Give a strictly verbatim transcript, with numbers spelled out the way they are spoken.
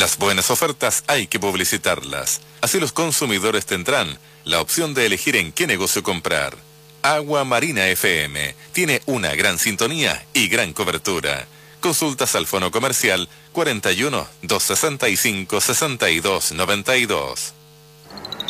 Las buenas ofertas hay que publicitarlas. Así los consumidores tendrán la opción de elegir en qué negocio comprar. Agua Marina F M tiene una gran sintonía y gran cobertura. Consultas al fono comercial cuarenta y uno, doscientos sesenta y cinco, sesenta y dos noventa y dos.